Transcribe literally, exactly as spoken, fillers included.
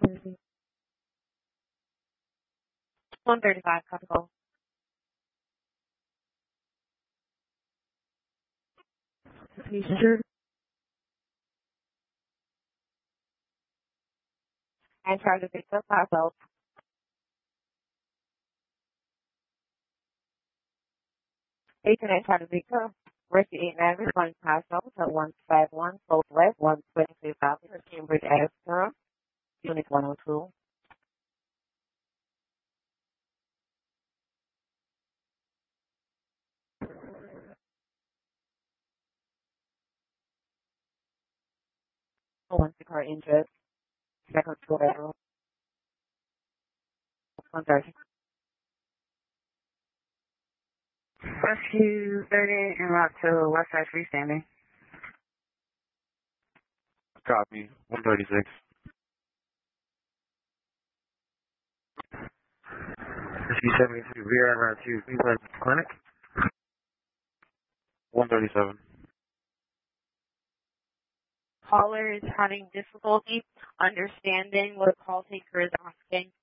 one thirty-five, Capital. Sure. And try to pick up ourselves. eight nine try to pick up. Rescue eight nine, responding to ourselves at one five one, Southwest, one twenty-three Avenue, Cambridge, Arizona, Unit one oh two. One car injured. Second floor. one thirty. Rescue thirty en route to Westside Freestanding. Copy. one thirty-six. Rescue seventy-three, rear en route to Cleveland Clinic. one thirty-seven. Caller is having difficulty understanding what the call taker is asking.